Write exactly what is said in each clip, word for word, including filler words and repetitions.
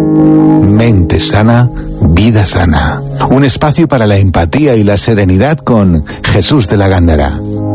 Mente sana, vida sana. Un espacio para la empatía y la serenidad con Jesús de la Gándara.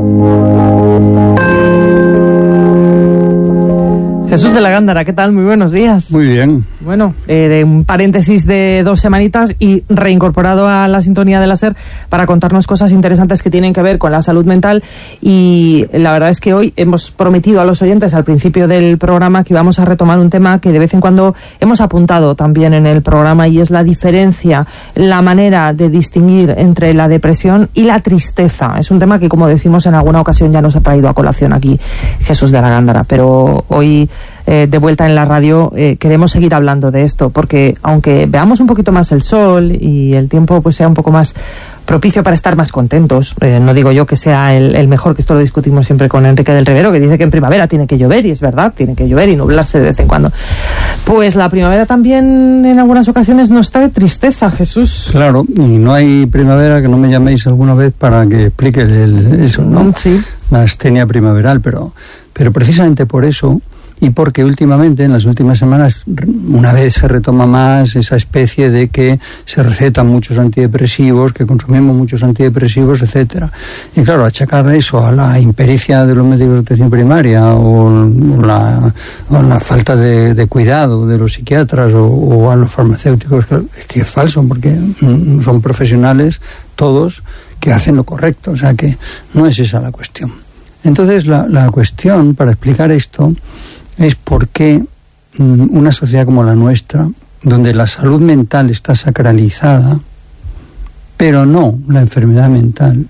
Jesús de la Gándara, ¿qué tal? Muy buenos días. Muy bien. Bueno, eh, de un paréntesis de dos semanitas y reincorporado a la sintonía de la SER para contarnos cosas interesantes que tienen que ver con la salud mental. Y la verdad es que hoy hemos prometido a los oyentes al principio del programa que íbamos a retomar un tema que de vez en cuando hemos apuntado también en el programa, y es la diferencia, la manera de distinguir entre la depresión y la tristeza. Es un tema que, como decimos, en alguna ocasión ya nos ha traído a colación aquí Jesús de la Gándara, pero hoy Eh, de vuelta en la radio, eh, queremos seguir hablando de esto, porque aunque veamos un poquito más el sol y el tiempo pues sea un poco más propicio para estar más contentos, eh, no digo yo que sea el, el mejor, que esto lo discutimos siempre con Enrique del Rivero, que dice que en primavera tiene que llover, y es verdad, tiene que llover y nublarse de vez en cuando. Pues la primavera también en algunas ocasiones nos trae tristeza, Jesús. Claro, y no hay primavera que no me llaméis alguna vez para que explique el, eso, ¿no? Sí. La astenia primaveral, pero, pero precisamente por eso, y porque últimamente, en las últimas semanas, una vez se retoma más esa especie de que se recetan muchos antidepresivos, que consumimos muchos antidepresivos, etcétera. Y claro, achacar eso a la impericia de los médicos de atención primaria o la, o la falta de, de cuidado de los psiquiatras o, o a los farmacéuticos, es que es falso, porque son profesionales todos que hacen lo correcto, o sea que no es esa la cuestión. Entonces, la, la cuestión para explicar esto es por qué una sociedad como la nuestra, donde la salud mental está sacralizada, pero no la enfermedad mental,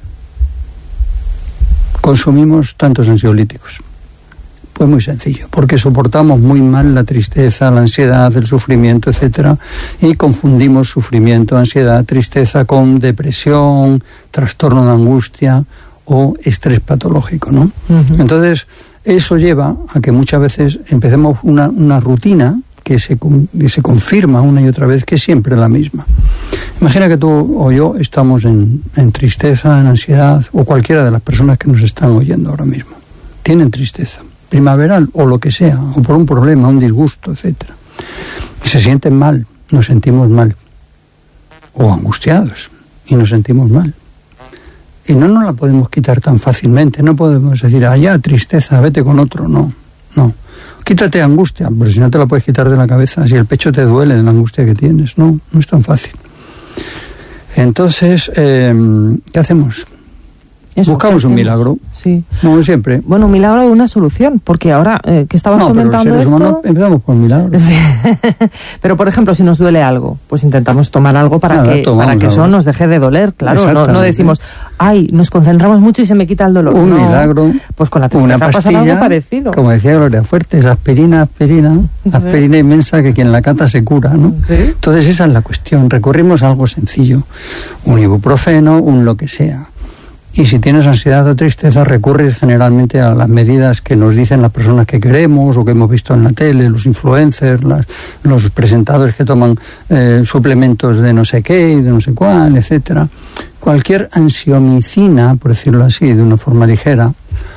consumimos tantos ansiolíticos. Pues muy sencillo, porque soportamos muy mal la tristeza, la ansiedad, el sufrimiento, etcétera, y confundimos sufrimiento, ansiedad, tristeza con depresión, trastorno de angustia o estrés patológico, ¿no? Uh-huh. Entonces, eso lleva a que muchas veces empecemos una, una rutina que se, que se confirma una y otra vez, que es siempre la misma. Imagina que tú o yo estamos en, en tristeza, en ansiedad, o cualquiera de las personas que nos están oyendo ahora mismo. Tienen tristeza primaveral o lo que sea, o por un problema, un disgusto, etcétera. Y se sienten mal, nos sentimos mal. O angustiados, y nos sentimos mal. Y no nos la podemos quitar tan fácilmente. No podemos decir, ah, ya, tristeza, vete con otro. No, no. Quítate angustia, pero si no te la puedes quitar de la cabeza, si el pecho te duele de la angustia que tienes. No, no es tan fácil. Entonces, eh, ¿qué hacemos? Eso, buscamos un milagro. Sí. Como siempre. Bueno, un milagro o una solución, porque ahora eh, que estabas no, comentando pero los seres humanos esto... empezamos por milagros. Sí. Pero, por ejemplo, si nos duele algo, pues intentamos tomar algo para Nada, que para que eso nos deje de doler, claro. No, no decimos, ay, nos concentramos mucho y se me quita el dolor. Un no. milagro. Pues con la tristeza una pasa algo parecido. Como decía Gloria Fuertes, aspirina, aspirina, sí. aspirina inmensa, que quien la cata se cura, ¿no? Sí. Entonces esa es la cuestión. Recurrimos a algo sencillo, un ibuprofeno, un lo que sea. Y si tienes ansiedad o tristeza, recurres generalmente a las medidas que nos dicen las personas que queremos o que hemos visto en la tele, los influencers, las, los presentadores que toman eh, suplementos de no sé qué y de no sé cuál, etcétera. Cualquier ansiomicina, por decirlo así, de una forma ligera,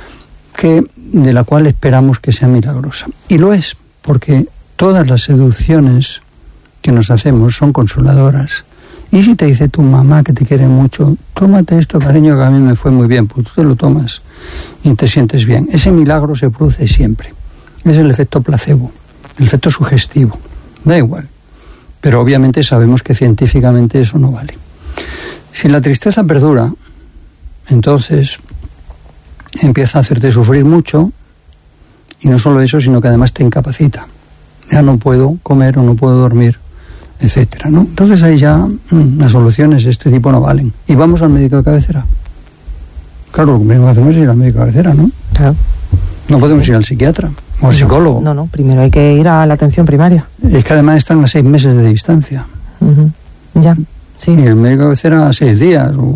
que de la cual esperamos que sea milagrosa. Y lo es, porque todas las seducciones que nos hacemos son consoladoras. Y si te dice tu mamá que te quiere mucho, tómate esto, cariño, que a mí me fue muy bien, pues tú te lo tomas y te sientes bien. Ese milagro se produce siempre. Es el efecto placebo, el efecto sugestivo. Da igual. Pero obviamente sabemos que científicamente eso no vale. Si la tristeza perdura, entonces empieza a hacerte sufrir mucho, y no solo eso, sino que además te incapacita. Ya no puedo comer o no puedo dormir, etcétera, ¿no? Entonces ahí ya mmm, las soluciones de este tipo no valen. Y vamos al médico de cabecera. Claro, lo primero que hacemos es ir al médico de cabecera, ¿no? Claro. No sí, podemos sí. ir al psiquiatra o al no, psicólogo. No, no, primero hay que ir a la atención primaria. Es que además están a seis meses de distancia. Uh-huh. Ya, sí. Y el médico de cabecera a seis días o...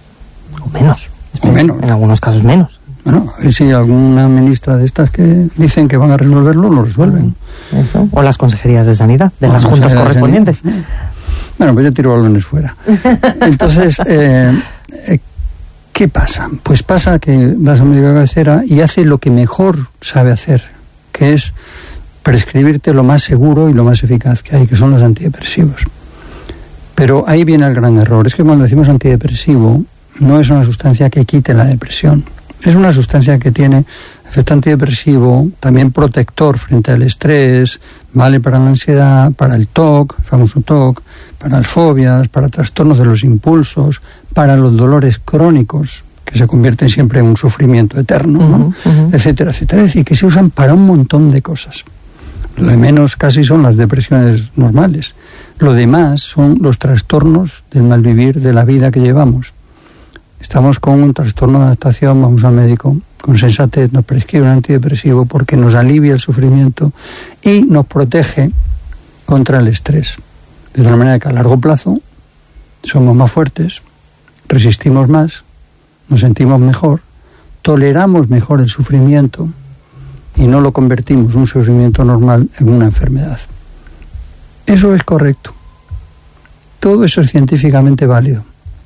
O menos. O menos. En algunos casos menos. Bueno, a ver si alguna ministra de estas que dicen que van a resolverlo, lo resuelven. Eso. O las consejerías de sanidad, de o las juntas correspondientes. Bueno, pues yo tiro balones fuera. Entonces, eh, eh, ¿qué pasa? Pues pasa que vas a un médico de cabecera y hace lo que mejor sabe hacer, que es prescribirte lo más seguro y lo más eficaz que hay, que son los antidepresivos. Pero ahí viene el gran error, es que cuando decimos antidepresivo no es una sustancia que quite la depresión, es una sustancia que tiene efecto antidepresivo, también protector frente al estrés, vale para la ansiedad, para el T O C, el famoso T O C, para las fobias, para trastornos de los impulsos, para los dolores crónicos, que se convierten siempre en un sufrimiento eterno, ¿no? Uh-huh, uh-huh. etcétera, etcétera. Es decir, que se usan para un montón de cosas. Lo de menos casi son las depresiones normales. Lo demás son los trastornos del malvivir de la vida que llevamos. Estamos con un trastorno de adaptación, vamos al médico, con sensatez nos prescribe un antidepresivo porque nos alivia el sufrimiento y nos protege contra el estrés. De tal manera que a largo plazo somos más fuertes, resistimos más, nos sentimos mejor, toleramos mejor el sufrimiento y no lo convertimos, un sufrimiento normal, en una enfermedad. Eso es correcto. Todo eso es científicamente válido.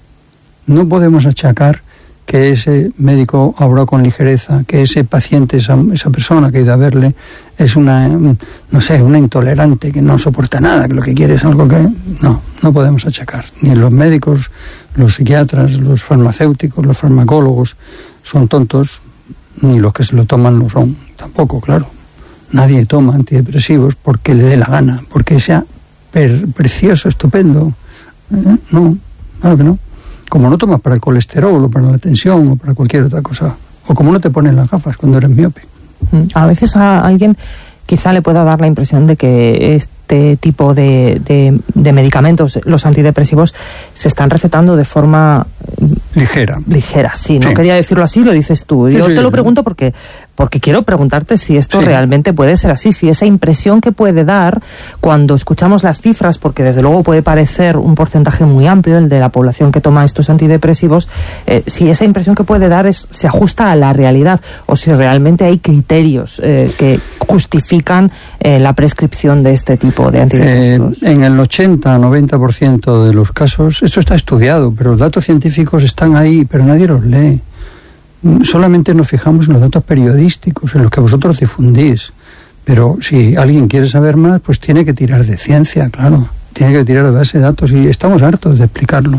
No podemos achacar que ese médico obró con ligereza, que ese paciente, esa, esa persona que ha ido a verle, es una, no sé, una intolerante, que no soporta nada, que lo que quiere es algo que... No, no podemos achacar. Ni los médicos, los psiquiatras, los farmacéuticos, los farmacólogos son tontos, ni los que se lo toman lo son. Tampoco, claro. Nadie toma antidepresivos porque le dé la gana, porque sea per- precioso, estupendo. ¿Eh? No, claro que no. Como no tomas para el colesterol o para la tensión o para cualquier otra cosa. O como no te pones las gafas cuando eres miope. A veces a alguien quizá le pueda dar la impresión de que este tipo de, de, de medicamentos, los antidepresivos, se están recetando de forma... Ligera. Ligera, sí. No sí. quería decirlo así, lo dices tú. Sí, Yo sí, te lo sí. pregunto porque, porque quiero preguntarte si esto sí. realmente puede ser así, si esa impresión que puede dar cuando escuchamos las cifras, porque desde luego puede parecer un porcentaje muy amplio el de la población que toma estos antidepresivos, eh, si esa impresión que puede dar es, se ajusta a la realidad o si realmente hay criterios eh, que justifican eh, la prescripción de este tipo de antidepresivos. Eh, en el ochenta a noventa por ciento de los casos, esto está estudiado, pero los datos científicos están ahí, pero nadie los lee. Solamente nos fijamos en los datos periodísticos, en los que vosotros difundís. Pero si alguien quiere saber más, pues tiene que tirar de ciencia, claro. Tiene que tirar de base de datos y estamos hartos de explicarlo.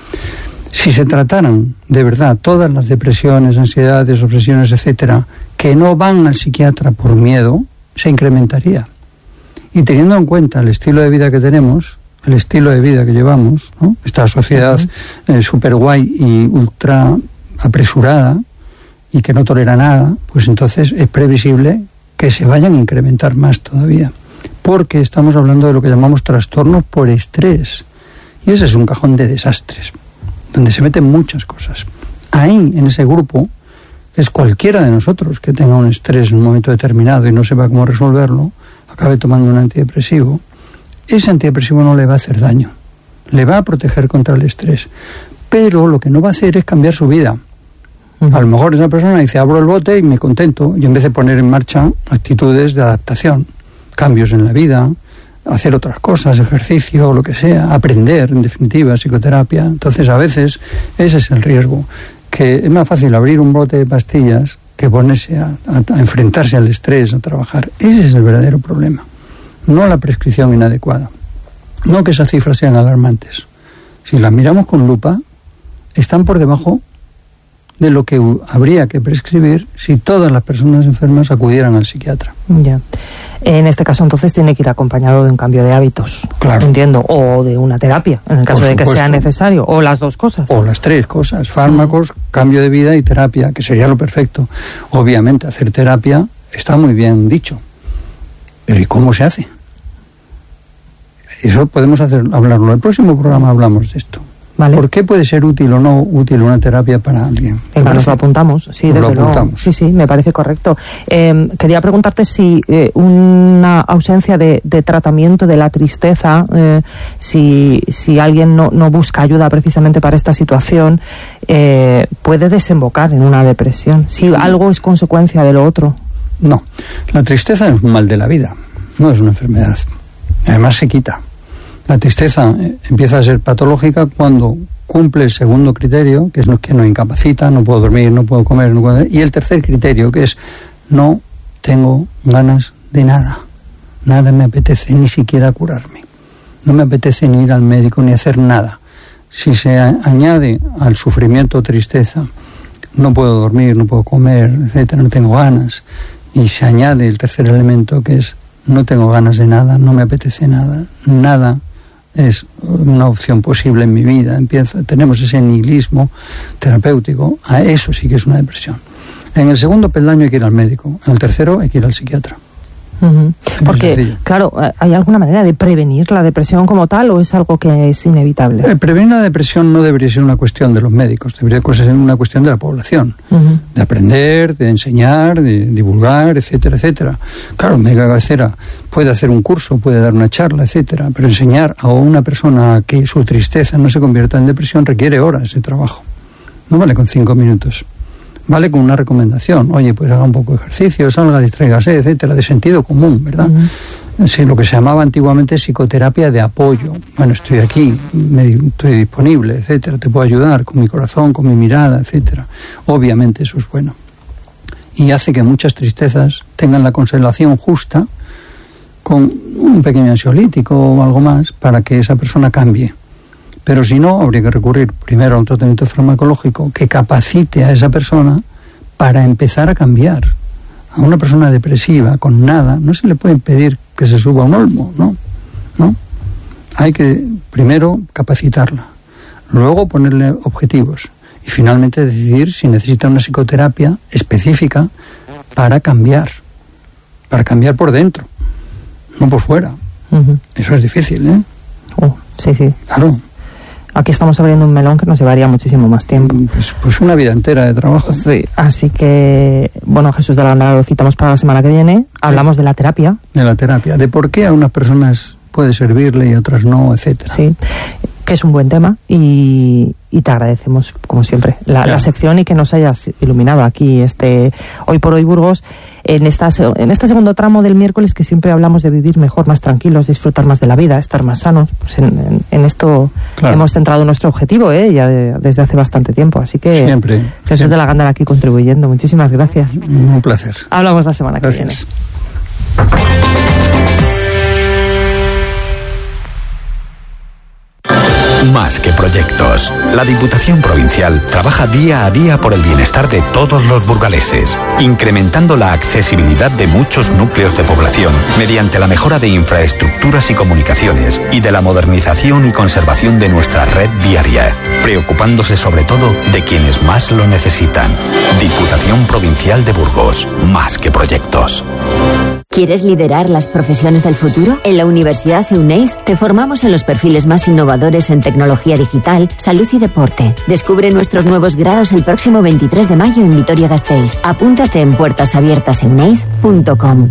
Si se trataran de verdad todas las depresiones, ansiedades, obsesiones, etcétera, que no van al psiquiatra por miedo, se incrementaría. Y teniendo en cuenta el estilo de vida que tenemos, el estilo de vida que llevamos, ¿no? Esta sociedad uh-huh. eh, súper guay y ultra apresurada y que no tolera nada, pues entonces es previsible que se vayan a incrementar más todavía, porque estamos hablando de lo que llamamos trastornos por estrés, y ese es un cajón de desastres, donde se meten muchas cosas. Ahí, en ese grupo, es cualquiera de nosotros que tenga un estrés en un momento determinado y no sepa cómo resolverlo, acabe tomando un antidepresivo. Ese antidepresivo no le va a hacer daño, le va a proteger contra el estrés, pero lo que no va a hacer es cambiar su vida. A lo mejor esa persona dice, abro el bote y me contento, y en vez de poner en marcha actitudes de adaptación, cambios en la vida, hacer otras cosas, ejercicio, lo que sea, aprender, en definitiva, psicoterapia. Entonces, a veces, ese es el riesgo, que es más fácil abrir un bote de pastillas que ponerse a, a, a enfrentarse al estrés, a trabajar. Ese es el verdadero problema, no la prescripción inadecuada, no que esas cifras sean alarmantes. Si las miramos con lupa, están por debajo de lo que habría que prescribir si todas las personas enfermas acudieran al psiquiatra. Ya. En este caso, entonces, tiene que ir acompañado de un cambio de hábitos. Claro. Entiendo. O de una terapia, en el caso Por de que supuesto. sea necesario. O las dos cosas. O las tres cosas. Fármacos, mm. cambio de vida y terapia, que sería lo perfecto. Obviamente, hacer terapia está muy bien dicho. Pero ¿y cómo se hace? Eso podemos hacer, hablarlo. En el próximo programa hablamos de esto. Vale. ¿Por qué puede ser útil o no útil una terapia para alguien? Venga, nos lo apuntamos, sí, nos desde lo apuntamos. luego. Sí, sí, me parece correcto. Eh, quería preguntarte si eh, una ausencia de, de tratamiento de la tristeza, eh, si, si alguien no, no busca ayuda precisamente para esta situación, eh, puede desembocar en una depresión. Si algo es consecuencia de lo otro. No, la tristeza es un mal de la vida, no es una enfermedad. Además se quita. La tristeza empieza a ser patológica cuando cumple el segundo criterio, que es que nos incapacita, no puedo dormir, no puedo comer, no puedo... y el tercer criterio, que es no tengo ganas de nada. nada me apetece, ni siquiera curarme. No me apetece ni ir al médico ni hacer nada. Si se a- añade al sufrimiento tristeza, no puedo dormir, no puedo comer, etcétera, no tengo ganas, y se añade el tercer elemento, que es no tengo ganas de nada, no me apetece nada, nada es una opción posible en mi vida, empieza, tenemos ese nihilismo terapéutico, a eso sí que es una depresión. En el segundo peldaño hay que ir al médico, en el tercero hay que ir al psiquiatra. Uh-huh. Es Porque, sencillo. claro, ¿hay alguna manera de prevenir la depresión como tal o es algo que es inevitable? El prevenir la depresión no debería ser una cuestión de los médicos, debería ser una cuestión de la población, Uh-huh. de aprender, de enseñar, de divulgar, etcétera, etcétera. Claro, Mega Cabecera puede hacer un curso, puede dar una charla, etcétera, pero enseñar a una persona que su tristeza no se convierta en depresión requiere horas de trabajo. No vale con cinco minutos. Vale con una recomendación, oye, pues haga un poco de ejercicio, salga, distráigase, etcétera, de sentido común, ¿verdad? Uh-huh. Sí, lo que se llamaba antiguamente psicoterapia de apoyo. Bueno, estoy aquí, me, estoy disponible, etcétera, te puedo ayudar con mi corazón, con mi mirada, etcétera. Obviamente eso es bueno. Y hace que muchas tristezas tengan la consolación justa con un pequeño ansiolítico o algo más para que esa persona cambie. Pero si no, habría que recurrir primero a un tratamiento farmacológico que capacite a esa persona para empezar a cambiar. A una persona depresiva con nada no se le puede impedir que se suba a un olmo, ¿no? ¿No? Hay que primero capacitarla, luego ponerle objetivos y finalmente decidir si necesita una psicoterapia específica para cambiar, para cambiar por dentro, no por fuera. Uh-huh. Eso es difícil, ¿eh? Oh, sí, sí. Claro. Aquí estamos abriendo un melón que nos llevaría muchísimo más tiempo. Pues, pues una vida entera de trabajo. Sí, así que, bueno, Jesús de la Gándara lo citamos para la semana que viene. Hablamos sí. de la terapia. De la terapia, de por qué a unas personas puede servirle y a otras no, etcétera. Sí, que es un buen tema y, y te agradecemos, como siempre, la, la sección y que nos hayas iluminado aquí este Hoy por Hoy Burgos en, esta, en este segundo tramo del miércoles, que siempre hablamos de vivir mejor, más tranquilos, disfrutar más de la vida, estar más sanos. Pues en, en, en esto claro. hemos centrado nuestro objetivo, ¿eh? Ya de, desde hace bastante tiempo. Así que siempre, Jesús siempre. de la Gándara aquí contribuyendo. Muchísimas gracias. Un placer. Hablamos la semana gracias. que viene. Más que proyectos. La Diputación Provincial trabaja día a día por el bienestar de todos los burgaleses, incrementando la accesibilidad de muchos núcleos de población mediante la mejora de infraestructuras y comunicaciones y de la modernización y conservación de nuestra red viaria, preocupándose sobre todo de quienes más lo necesitan. Diputación Provincial de Burgos. Más que proyectos. ¿Quieres liderar las profesiones del futuro? En la Universidad Euneiz te formamos en los perfiles más innovadores en tecnología digital, salud y deporte. Descubre nuestros nuevos grados el próximo veintitrés de mayo en Vitoria-Gasteiz. Apúntate en puertas abiertas euneiz punto com.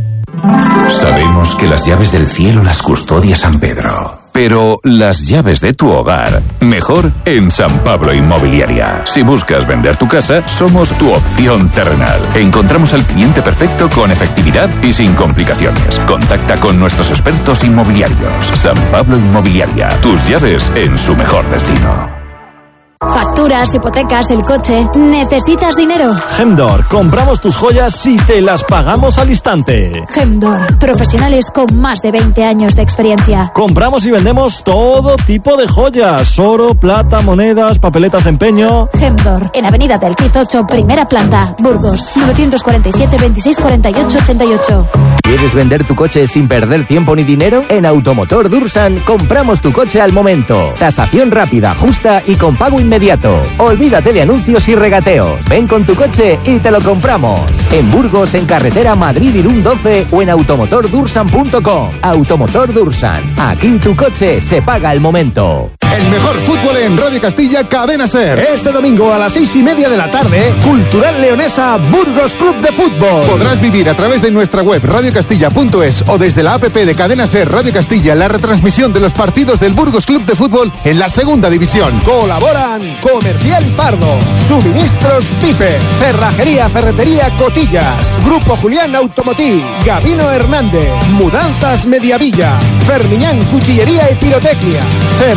Sabemos que las llaves del cielo las custodia San Pedro. Pero las llaves de tu hogar, mejor en San Pablo Inmobiliaria. Si buscas vender tu casa, somos tu opción terrenal. Encontramos al cliente perfecto con efectividad y sin complicaciones. Contacta con nuestros expertos inmobiliarios. San Pablo Inmobiliaria, tus llaves en su mejor destino. Facturas, hipotecas, el coche. ¿Necesitas dinero? Gemdor, compramos tus joyas y te las pagamos al instante. Gemdor, profesionales con más de veinte años de experiencia. Compramos y vendemos todo tipo de joyas: oro, plata, monedas, papeletas de empeño. Gemdor, en Avenida del Quiz ocho, primera planta, Burgos, novecientos cuarenta y siete, veintiséis cuarenta y ocho, ochenta y ocho. ¿Quieres vender tu coche sin perder tiempo ni dinero? En Automotor Dursan compramos tu coche al momento. Tasación rápida, justa y con pago inmediato. Olvídate de anuncios y regateos. Ven con tu coche y te lo compramos. En Burgos, en carretera Madrid-Irún doce o en automotor dursan punto com. Automotor Dursan. Aquí tu coche se paga al momento. El mejor fútbol en Radio Castilla, Cadena Ser. Este domingo a las seis y media de la tarde, Cultural Leonesa Burgos Club de Fútbol. Podrás vivir a través de nuestra web radio castilla punto es o desde la app de Cadena Ser Radio Castilla la retransmisión de los partidos del Burgos Club de Fútbol en la segunda división. Colaboran Comercial Pardo, Suministros Pipe, Cerrajería Ferretería Cotillas, Grupo Julián Automotiv, Gabino Hernández, Mudanzas Mediavilla, Fermiñán Cuchillería y Pirotecnia, Cerrajería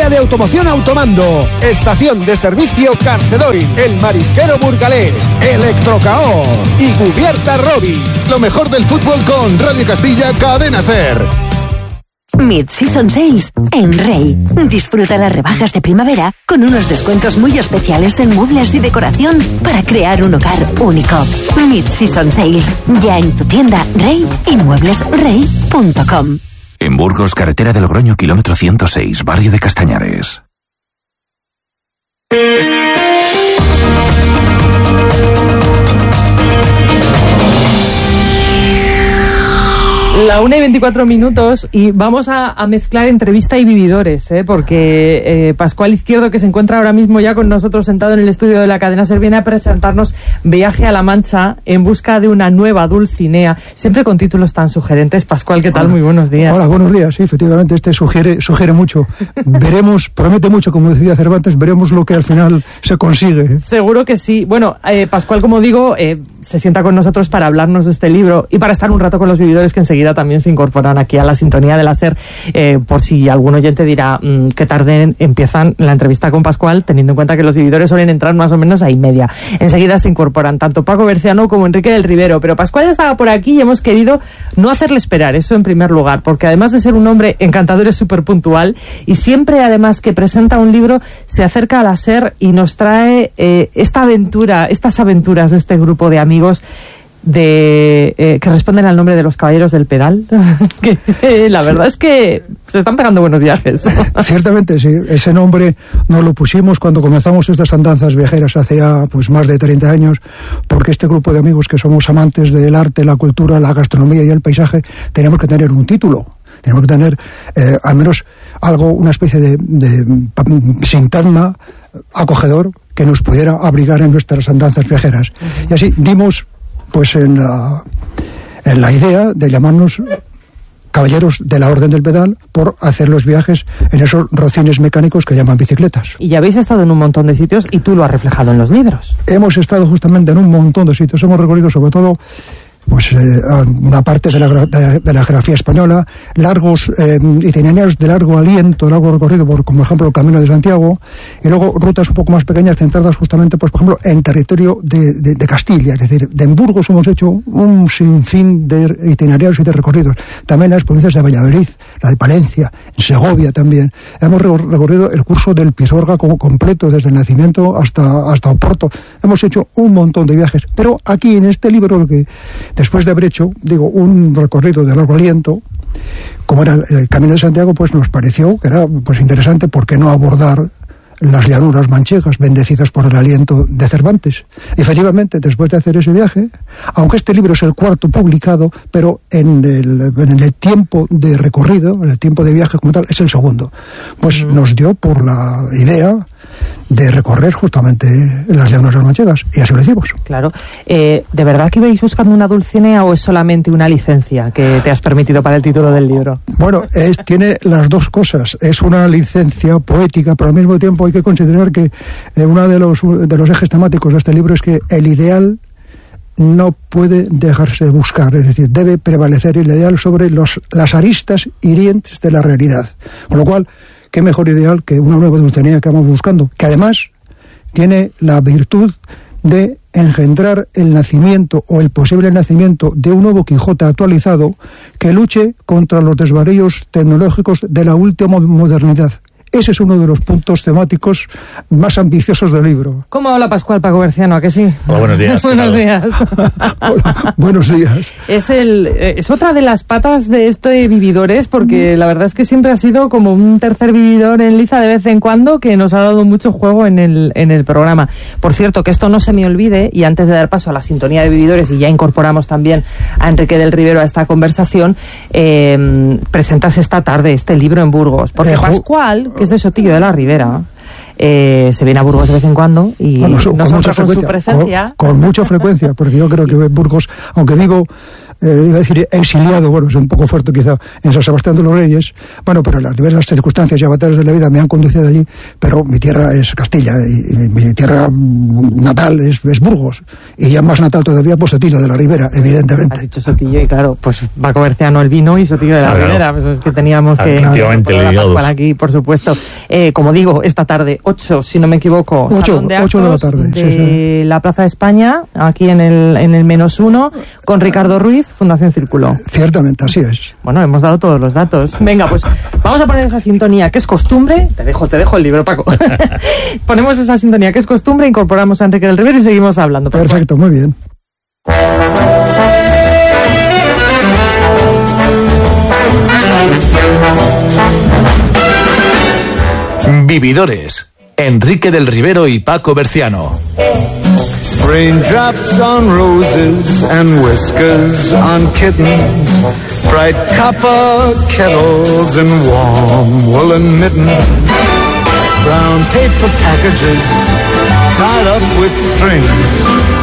Feria de Automoción Automando. Estación de servicio Carcedoy, El Marisquero Burgalés, Electrocaor y Cubierta Robi. Lo mejor del fútbol con Radio Castilla Cadena Ser. Mid-Season Sales en Rey. Disfruta las rebajas de primavera con unos descuentos muy especiales en muebles y decoración para crear un hogar único. Mid-Season Sales, ya en tu tienda Rey y muebles rey punto com. En Burgos, carretera de Logroño, kilómetro ciento seis, barrio de Castañares. La una y veinticuatro minutos y vamos a, a mezclar entrevista y vividores, ¿eh? porque eh, Pascual Izquierdo, que se encuentra ahora mismo ya con nosotros sentado en el estudio de la cadena SER, viene a presentarnos Viaje a la Mancha en busca de una nueva Dulcinea, siempre con títulos tan sugerentes. Pascual, ¿qué tal? Hola. Muy buenos días. Hola, buenos días. Sí, efectivamente, este sugiere, sugiere mucho. Veremos, promete mucho, como decía Cervantes, veremos lo que al final se consigue. Seguro que sí. Bueno, eh, Pascual, como digo, eh, se sienta con nosotros para hablarnos de este libro y para estar un rato con los vividores que enseguida también se incorporan aquí a la sintonía de la SER, eh, por si algún oyente dirá mmm, que tarde empiezan la entrevista con Pascual, teniendo en cuenta que los vividores suelen entrar más o menos a y media. Enseguida se incorporan tanto Paco Berciano como Enrique del Rivero, pero Pascual ya estaba por aquí y hemos querido no hacerle esperar, eso en primer lugar, porque además de ser un hombre encantador es súper puntual y siempre además que presenta un libro se acerca a la SER y nos trae eh, esta aventura, estas aventuras de este grupo de amigos de eh, que responden al nombre de los Caballeros del Pedal. que eh, la verdad es que se están pegando buenos viajes. Ciertamente, sí. Ese nombre nos lo pusimos cuando comenzamos estas andanzas viajeras hace ya pues, más de treinta años, porque este grupo de amigos que somos amantes del arte, la cultura, la gastronomía y el paisaje, tenemos que tener un título. Tenemos que tener eh, al menos algo, una especie de, de sintagma acogedor que nos pudiera abrigar en nuestras andanzas viajeras. Uh-huh. Y así dimos pues en la, en la idea de llamarnos Caballeros de la Orden del Pedal por hacer los viajes en esos rocines mecánicos que llaman bicicletas. Y ya habéis estado en un montón de sitios y tú lo has reflejado en los libros. Hemos estado justamente en un montón de sitios, hemos recorrido sobre todo pues eh, una parte de la, de, de la geografía española, largos eh, itinerarios de largo aliento, largo recorrido, por como ejemplo el Camino de Santiago, y luego rutas un poco más pequeñas centradas justamente, pues por ejemplo, en territorio de, de, de Castilla, es decir, de en Burgos hemos hecho un sinfín de itinerarios y de recorridos, también las provincias de Valladolid, la de Palencia, en Segovia también, hemos recorrido el curso del Pisuerga como completo, desde el nacimiento hasta, hasta Oporto, hemos hecho un montón de viajes, pero aquí en este libro lo que después de haber hecho, digo, un recorrido de largo aliento, como era el Camino de Santiago, pues nos pareció que era pues interesante, ¿por qué no abordar las llanuras manchegas bendecidas por el aliento de Cervantes? Y efectivamente, después de hacer ese viaje, aunque este libro es el cuarto publicado, pero en el, en el tiempo de recorrido, en el tiempo de viaje como tal, es el segundo. Pues mm. nos dio por la idea de recorrer justamente las llanuras manchegas, y así lo hicimos. Claro. Eh, ¿De verdad que ibais buscando una Dulcinea o es solamente una licencia que te has permitido para el título del libro? Bueno, es, tiene las dos cosas. Es una licencia poética, pero al mismo tiempo hay que considerar que eh, uno de los, de los ejes temáticos de este libro es que el ideal no puede dejarse de buscar, es decir, debe prevalecer el ideal sobre los, las aristas hirientes de la realidad. Con lo cual, qué mejor ideal que una nueva Dulcinea que vamos buscando, que además tiene la virtud de engendrar el nacimiento o el posible nacimiento de un nuevo Quijote actualizado que luche contra los desvaríos tecnológicos de la última modernidad. Ese es uno de los puntos temáticos más ambiciosos del libro. ¿Cómo habla Pascual, Paco Berciano? ¿A que sí? Hola, buenos días. Buenos días. Hola, buenos días. Es, el, es otra de las patas de este Vividores, porque la verdad es que siempre ha sido como un tercer vividor en liza de vez en cuando, que nos ha dado mucho juego en el, en el programa. Por cierto, que esto no se me olvide, y antes de dar paso a la sintonía de Vividores, y ya incorporamos también a Enrique del Rivero a esta conversación, eh, presentas esta tarde este libro en Burgos. Porque eh, Pascual, que es de Sotillo de la Ribera, eh, se viene a Burgos de vez en cuando y bueno, con, nosotros mucha con su presencia con, con mucha frecuencia, porque yo creo que Burgos, aunque vivo eh, iba a decir exiliado, bueno, es un poco fuerte quizá, en San Sebastián de los Reyes. Bueno, pero las diversas circunstancias y avatares de la vida me han conducido allí, pero mi tierra es Castilla, y, y mi tierra natal es, es Burgos, y ya más natal todavía, pues Sotillo de la Ribera, evidentemente. Has dicho Sotillo, y claro, pues Paco Berciano el vino y Sotillo de la claro. Ribera, pues es que teníamos que... Efectivamente, la Pascual aquí, por supuesto. Eh, como digo, esta tarde, ocho, si no me equivoco, ocho, salón de actos ocho de la tarde, de sí, sí. la Plaza de España, aquí en el, en el menos uno, con Ricardo Ruiz, Fundación Círculo. Ciertamente, así es. Bueno, hemos dado todos los datos. Venga, pues vamos a poner esa sintonía que es costumbre. Te dejo, te dejo el libro, Paco. Ponemos esa sintonía que es costumbre, incorporamos a Enrique del Rivero y seguimos hablando. Paco. Perfecto, muy bien. Vividores. Enrique del Rivero y Paco Berciano. Raindrops on roses and whiskers on kittens, bright copper kettles and warm woolen mittens, brown paper packages tied up with strings.